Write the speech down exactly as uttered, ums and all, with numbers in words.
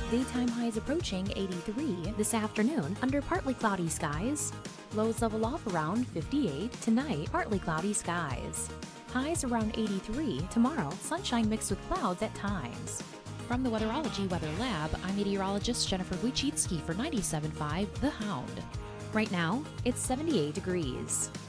Daytime highs approaching eighty-three this afternoon under partly cloudy skies. Lows level off around fifty-eight. Tonight, partly cloudy skies. Highs around eighty-three. Tomorrow, sunshine mixed with clouds at times. From the Weatherology Weather Lab, I'm meteorologist Jennifer Wojcicki for ninety-seven point five The Hound. Right now, it's seventy-eight degrees.